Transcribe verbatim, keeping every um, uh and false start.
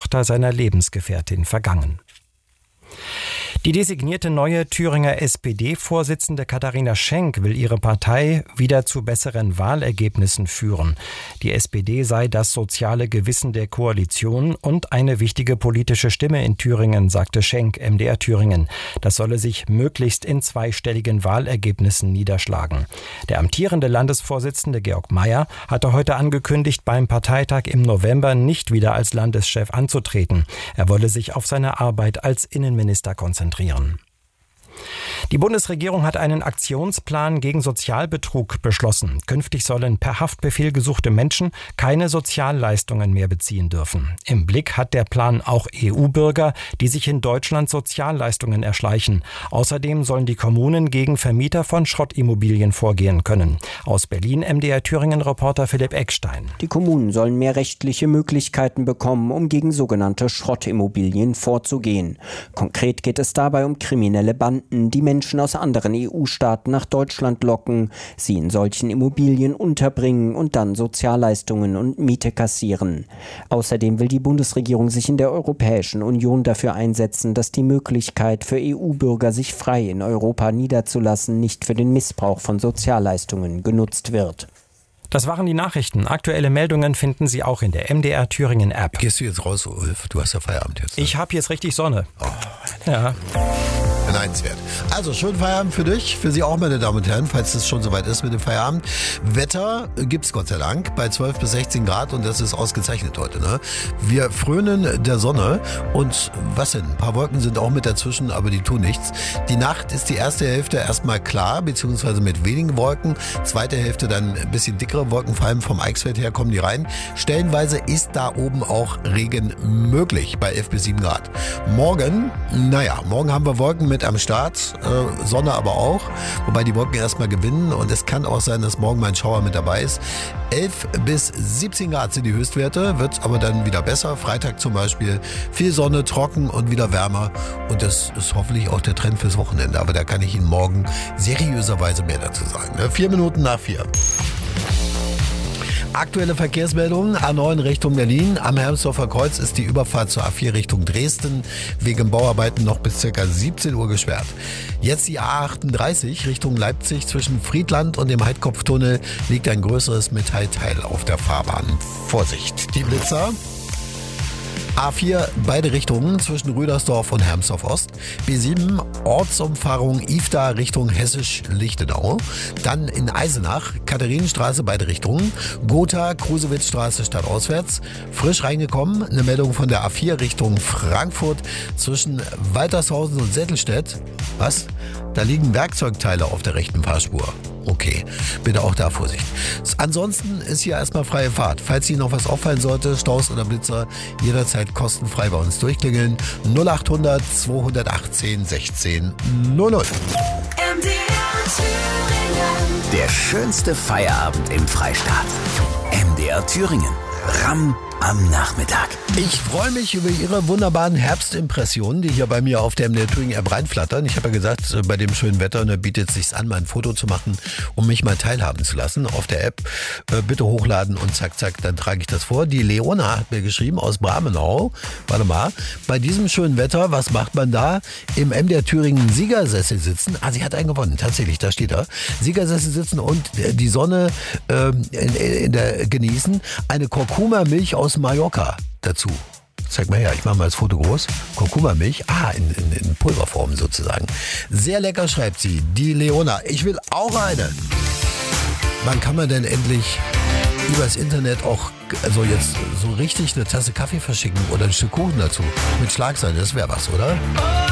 Tochter seiner Lebensgefährtin vergangen. Die designierte neue Thüringer S P D-Vorsitzende Katharina Schenk will ihre Partei wieder zu besseren Wahlergebnissen führen. Die S P D sei das soziale Gewissen der Koalition und eine wichtige politische Stimme in Thüringen, sagte Schenk M D R Thüringen. Das solle sich möglichst in zweistelligen Wahlergebnissen niederschlagen. Der amtierende Landesvorsitzende Georg Mayer hatte heute angekündigt, beim Parteitag im November nicht wieder als Landeschef anzutreten. Er wolle sich auf seine Arbeit als Innenminister konzentrieren. Die Bundesregierung hat einen Aktionsplan gegen Sozialbetrug beschlossen. Künftig sollen per Haftbefehl gesuchte Menschen keine Sozialleistungen mehr beziehen dürfen. Im Blick hat der Plan auch E U-Bürger, die sich in Deutschland Sozialleistungen erschleichen. Außerdem sollen die Kommunen gegen Vermieter von Schrottimmobilien vorgehen können. Aus Berlin M D R Thüringen-Reporter Philipp Eckstein. Die Kommunen sollen mehr rechtliche Möglichkeiten bekommen, um gegen sogenannte Schrottimmobilien vorzugehen. Konkret geht es dabei um kriminelle Banden, die Menschen aus anderen E U-Staaten nach Deutschland locken, sie in solchen Immobilien unterbringen und dann Sozialleistungen und Miete kassieren. Außerdem will die Bundesregierung sich in der Europäischen Union dafür einsetzen, dass die Möglichkeit für E U-Bürger, sich frei in Europa niederzulassen, nicht für den Missbrauch von Sozialleistungen genutzt wird. Das waren die Nachrichten. Aktuelle Meldungen finden Sie auch in der M D R Thüringen App. Gehst du jetzt raus, Ulf? Du hast ja Feierabend jetzt. Ne? Ich habe jetzt richtig Sonne. Oh, ja. Beneidenswert. Also, schönen Feierabend für dich, für Sie auch, meine Damen und Herren, falls es schon soweit ist mit dem Feierabend. Wetter gibt's Gott sei Dank bei zwölf bis sechzehn Grad und das ist ausgezeichnet heute. Ne? Wir frönen der Sonne und was denn? Ein paar Wolken sind auch mit dazwischen, aber die tun nichts. Die Nacht ist die erste Hälfte erstmal klar, beziehungsweise mit wenigen Wolken. Zweite Hälfte dann ein bisschen dickere Wolken, vor allem vom Eichsfeld her kommen die rein. Stellenweise ist da oben auch Regen möglich bei elf bis sieben Grad. Morgen, naja, morgen haben wir Wolken mit am Start, äh, Sonne aber auch, wobei die Wolken erstmal gewinnen und es kann auch sein, dass morgen mein Schauer mit dabei ist. elf bis siebzehn Grad sind die Höchstwerte, wird aber dann wieder besser. Freitag zum Beispiel viel Sonne, trocken und wieder wärmer und das ist hoffentlich auch der Trend fürs Wochenende, aber da kann ich Ihnen morgen seriöserweise mehr dazu sagen. Ne? Vier Minuten nach vier. Aktuelle Verkehrsmeldungen, A neun Richtung Berlin. Am Hermsdorfer Kreuz ist die Überfahrt zur A vier Richtung Dresden wegen Bauarbeiten noch bis ca. siebzehn Uhr gesperrt. Jetzt die A achtunddreißig Richtung Leipzig. Zwischen Friedland und dem Heidkopftunnel liegt ein größeres Metallteil auf der Fahrbahn. Vorsicht, die Blitzer. A vier beide Richtungen zwischen Rüdersdorf und Hermsdorf Ost. B sieben Ortsumfahrung Ifda Richtung Hessisch-Lichtenau. Dann in Eisenach Katharinenstraße beide Richtungen. Gotha Krusewitzstraße stadtauswärts. Frisch reingekommen eine Meldung von der A vier Richtung Frankfurt zwischen Waltershausen und Settelstedt. Was? Da liegen Werkzeugteile auf der rechten Fahrspur. Okay, bitte auch da Vorsicht. Ansonsten ist hier erstmal freie Fahrt. Falls Ihnen noch was auffallen sollte, Staus oder Blitzer, jederzeit kostenfrei bei uns durchklingeln. null achthundert zweihundertachtzehn sechzehn null null. Der schönste Feierabend im Freistaat. M D R Thüringen. Ramm am Nachmittag. Ich freue mich über Ihre wunderbaren Herbstimpressionen, die hier bei mir auf der M D R Thüringen App reinflattern. Ich habe ja gesagt, bei dem schönen Wetter ne, bietet es sich an, mal ein Foto zu machen, um mich mal teilhaben zu lassen auf der App. Äh, bitte hochladen und zack, zack, dann trage ich das vor. Die Leona hat mir geschrieben aus Bramenau. Warte mal, bei diesem schönen Wetter, was macht man da? Im M D R Thüringen Siegersessel sitzen. Ah, sie hat einen gewonnen, tatsächlich, da steht er. Siegersessel sitzen und die Sonne äh, in, in der, genießen. Eine Kurkuma-Milch aus Mallorca dazu. Zeig mal her, ich mache mal das Foto groß. Kurkuma-Milch, ah, in, in, in Pulverform sozusagen. Sehr lecker, schreibt sie, die Leona. Ich will auch eine. Wann kann man denn endlich übers Internet auch also jetzt so richtig eine Tasse Kaffee verschicken oder ein Stück Kuchen dazu? Mit Schlagseite, das wäre was, oder?